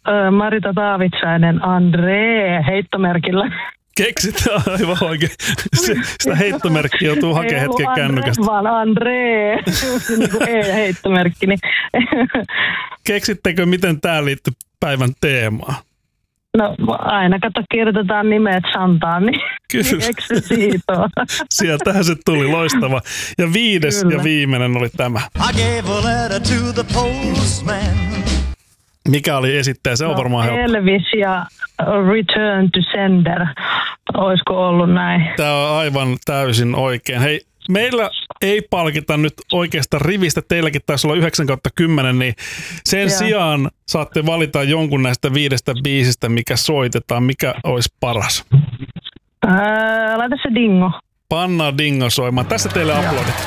Marita Taavitsainen André heittomerkillä. Keksit aivan oikein. Sitä heittomerkkiä joutuu hakemaan hetken kännykästä. Vaan André, niin kuin heittomerkki. Niin. Keksittekö, miten tämä liittyy päivän teemaan? No aina kirjoitetaan nimet Santaan, niin eikö se siitä ole? Sieltähän se tuli, loistava. Ja viides Kyllä. ja viimeinen oli tämä. Mikä oli esittäjä? Se on varmaan helppo. Elvis ja Return to Sender. Olisiko ollut näin? Tämä on aivan täysin oikein. Hei, meillä ei palkita nyt oikeasta rivistä. Teilläkin taisi olla 9/10, niin sen sijaan saatte valita jonkun näistä 5 biisistä, mikä soitetaan. Mikä olisi paras? Laita se Dingo. Pannaan Dingo soimaan. Tässä teille aplodit.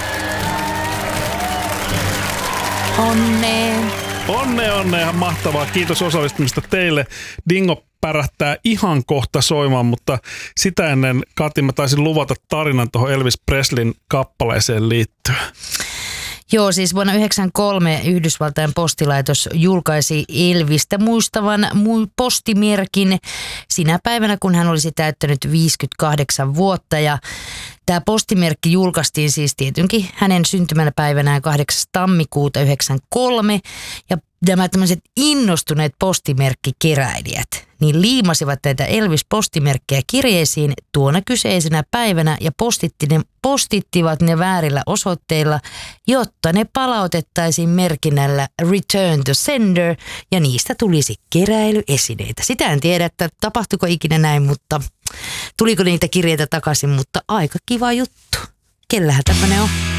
Onnea, ihan mahtavaa. Kiitos osallistumista teille. Dingo pärähtää ihan kohta soimaan, mutta sitä ennen, Kati, mä taisin luvata tarinan tuohon Elvis Presleyn kappaleeseen liittyen. Joo, siis vuonna 1993 Yhdysvaltain postilaitos julkaisi Elvistä muistavan postimerkin sinä päivänä, kun hän olisi täyttänyt 58 vuotta. Ja tämä postimerkki julkaistiin siis tietenkin hänen syntymäpäivänään 8. tammikuuta 1993. Ja nämä tämmöiset innostuneet postimerkkikeräilijät niin liimasivat näitä Elvis-postimerkkejä kirjeisiin tuona kyseisenä päivänä ja postittivat ne väärillä osoitteilla, jotta ne palautettaisiin merkinnällä Return to Sender ja niistä tulisi keräilyesineitä. Sitä en tiedä, että tapahtuiko ikinä näin, mutta tuliko niitä kirjeitä takaisin, mutta aika kiva juttu. Kellähän tämmöinen on?